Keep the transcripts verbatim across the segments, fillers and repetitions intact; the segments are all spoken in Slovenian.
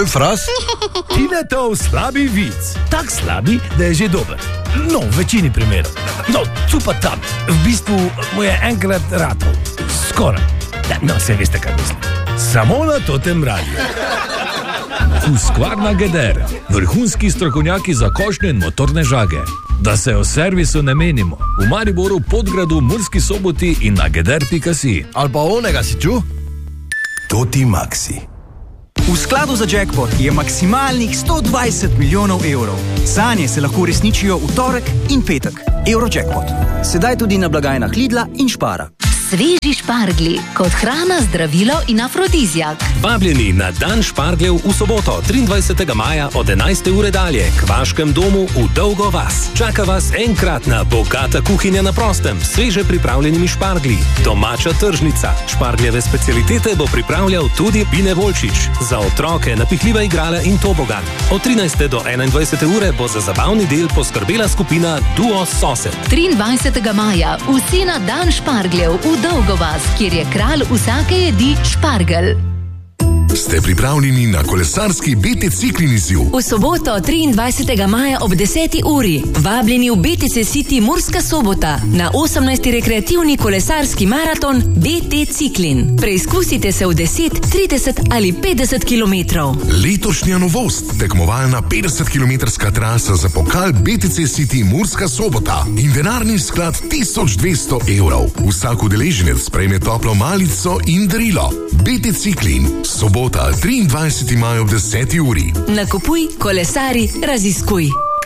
Moj fras? Tinetov slabi vic. Tak slabi, da je že dober. No, v večini primerov. No, tu pa tam. V bistvu mu je enkrat ratov. Skoraj. No, se veste, kaj mislim. Samo na totem radiju. Husqvarna Geder. Vrhunski strokovnjaki za košnje in motorne žage. Da se o servisu ne menimo. V Mariboru, Podgradu, Murski Soboti in na geder pika si. Ali pa onega si ču? Toti Maxi. V skladu za jackpot je maksimalnih sto dvajset milijonov evrov. Sanje se lahko uresničijo v torek in petek. Eurojackpot. Sedaj tudi na blagajnah Lidla in Spara. Sveži šparglji, kot hrana, zdravilo in afrodizijak. Vabljeni na dan špargljev v soboto, triindvajsetega maja od enajste ure dalje k Vaškem domu v Dolgo vas. Čaka vas enkratna bogata kuhinja na prostem, sveže pripravljenimi šparglji, domača tržnica. Špargljeve specialitete bo pripravljal tudi Bine Volčič. Za otroke napihljiva igrala in tobogan. Od trinajste do enaindvajsete ure bo za zabavni del poskrbela skupina Duo Sosed. triindvajsetega maja vsi na dan špargljev v Dolgo vas, kjer je kralj vsake jedi špargelj. Ste pripravljeni na kolesarski B T Ciklin izziv? V soboto, triindvajsetega maja ob deseti uri, vabljeni v B T C City Murska Sobota na osemnajsti rekreativni kolesarski maraton B T Ciklin. Preizkusite se v deset, trideset ali petdeset kilometrov. Letošnja novost, tekmovalna petdesetkilometrska trasa za pokal B T C City Murska Sobota in denarni sklad tisoč dvesto evrov. Vsak udeleženec prejme toplo malico in darilo. B T Ciklin, sobota triindvajsetega maja ob deseti uri. Nakupuj, kolesari, raziskuj.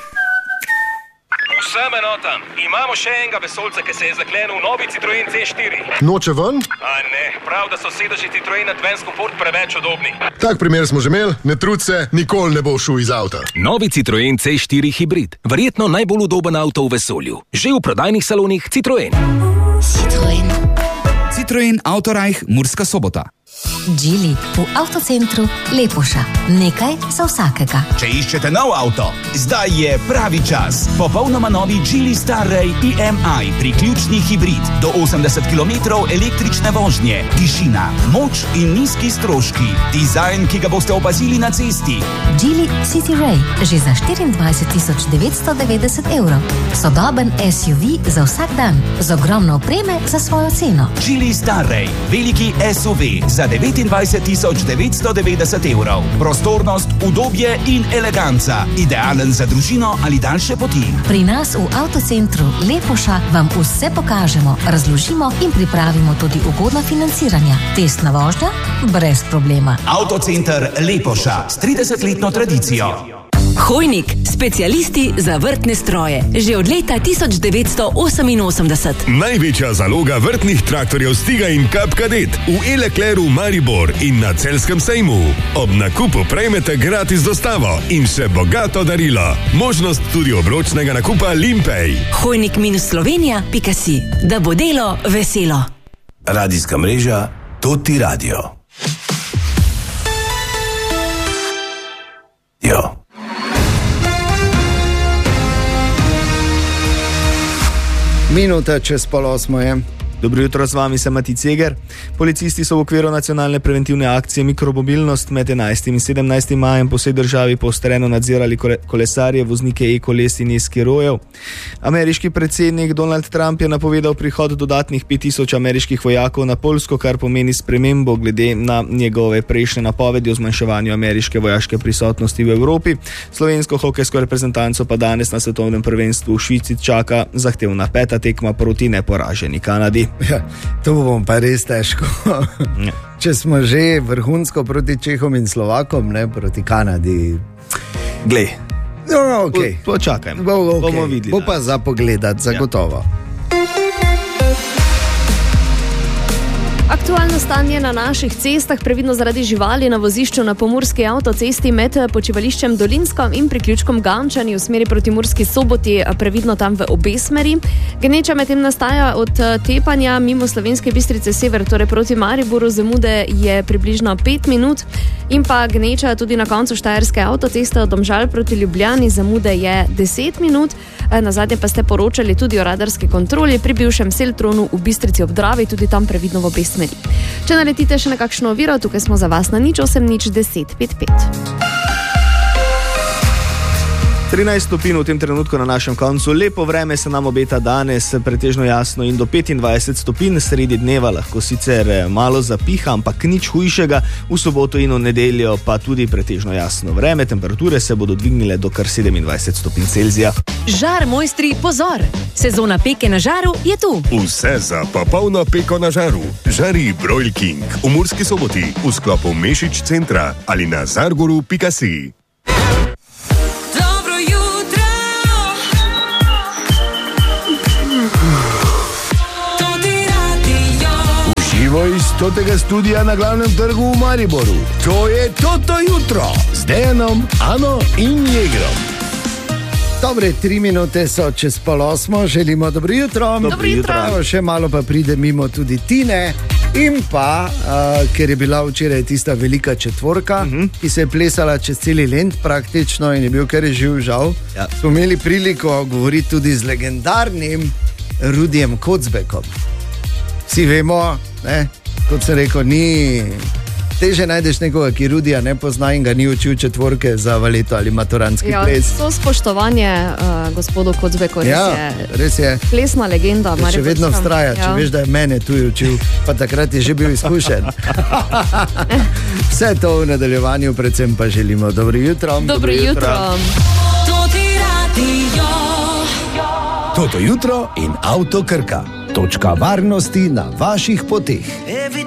Vsem enotam, imamo še enega vesolca, ki se je zaklenil v novi Citroen C štiri. Noče ven? A ne, prav, da so sedeži Citroen Advance Comfort preveč udobni. Tak primer smo že imeli, ne trud se, nikoli ne bo šel iz avta. Novi Citroen C štiri hibrid. Verjetno najbolj udoben avto v vesolju. Že v prodajnih salonih Citroen. Citroen. Citroen Autorajh Murska Sobota. Geely v avtocentru Lepoša. Nekaj za vsakega. Če iščete nov avto, zdaj je pravi čas. Popolnoma novi Geely Starray E M I, priključni hibrid, do osemdeset kilometrov električne vožnje, tišina, moč in nizki stroški. Dizajn, ki ga boste opazili na cesti. Geely City Ray, že za štiriindvajset tisoč devetsto devetdeset evrov. Sodoben S U V za vsak dan, z ogromno opreme za svojo ceno. Geely Starray, veliki S U V za devetindvajset tisoč devetsto devetdeset evrov. Prostornost, udobje in eleganca. Idealen za družino ali daljše poti. Pri nas v avtocentru Lepoša vam vse pokažemo, razložimo in pripravimo tudi ugodna financiranja. Testna vožnja brez problema. Avtocenter Lepoša s tridesetletno tradicijo. Hojnik, specialisti za vrtne stroje. Že od leta tisoč devetsto oseminosemdeset. Največja zaloga vrtnih traktorjev Stiga in Kap Kadet v E-Leclercu Maribor in na Celjskem sejmu. Ob nakupu prejmete gratis dostavo in še bogato darilo. Možnost tudi obročnega nakupa Limpej. Hojnik minus Slovenija pika si. Da bo delo veselo. Radijska mreža Toti Radio. Jo. Minuta čez pol osmo je. Dobro jutro, z vami sem Mati Ceger. Policisti so v okviru nacionalne preventivne akcije Mikromobilnost med enajstim in sedemnajstim majem po vsej državi poostreno nadzirali kolesarje, voznike e-koles in e-skirojev. Ameriški predsednik Donald Trump je napovedal prihod dodatnih pet tisoč ameriških vojakov na Poljsko, kar pomeni spremembo glede na njegove prejšnje napovedi o zmanjševanju ameriške vojaške prisotnosti v Evropi. Slovensko hokejsko reprezentanco pa danes na svetovnem prvenstvu v Švici čaka zahtevna peta tekma proti neporaženi Kanadi. Ja, to bom pa res težko. Ja. Če smo že vrhunsko proti Čehom in Slovakom, ne proti Kanadi. Glej, no, no, okay. po, počakajmo, bo, okay. bomo videli. Bo pa za pogledat, zagotovo. Ja. Aktualno stanje na naših cestah, previdno zaradi živali na vozišču na pomurski avtocesti med počivališčem Dolinsko in priključkom Gamčani v smeri proti Murski Soboti, previdno tam v obe smeri. Gneča medtem nastaja od tepanja mimo Slovenske Bistrice sever, torej proti Mariboru, zamude je približno pet minut. In pa gneča tudi na koncu štajerske avtoceste od Domžal proti Ljubljani, zamude je deset minut. Na zadnje pa ste poročali tudi o radarski kontroli pri bivšem Seltronu v Bistrici ob Dravi, tudi tam previdno v obe smeri. Če naletite še na kakšno oviro, tukaj smo za vas na nič osem nič deset pet pet. trinajst stopinj v tem trenutku na našem koncu. Lepo vreme se nam obeta danes, pretežno jasno in do petindvajset stopinj. Sredi dneva lahko sicer malo zapiha, ampak nič hujšega. V soboto in v nedeljo pa tudi pretežno jasno vreme. Temperature se bodo dvignile do kar sedemindvajset stopinj Celzija. Žar mojstri, pozor! Sezona peke na žaru je tu. Vse za popolno peko na žaru. Žari Broil King v Murski Soboti v sklopu Mešič centra ali na zargoru pika si. Iz stotega studia na glavnem trgu v Mariboru. To je Toto jutro z Dejanom, Ano in Jegrom. Dobre, tri minute so čez pol osmo, želimo dobro jutro. Dobro jutro. Evo, še malo pa pride mimo tudi Tine. In pa, uh, ker je bila včeraj tista velika četvorka, uh -huh. ki se je plesala čez celi Lent praktično in je bil kar živ žal, ja. smo imeli priliko govoriti tudi z legendarnim Rudijem Kocbekom. Vsi vemo, ne, kot sem rekel, ni teže najdeš nekoga, ki Rudija ne pozna in ga ni učil četvorke za valeto ali maturantski ja, ples. So spoštovanje uh, gospodu Kocbeku, res, ja, je res je plesna legenda. Še vedno vztraja, ja. Če veš, da je mene tu učil, pa takrat je že bil izkušen. Vse to v nadaljevanju, predvsem pa želimo dobro jutro. Dobro, dobro jutro. jutro. Toto jutro in Avto Krka. Točka varnosti na vaših poteh.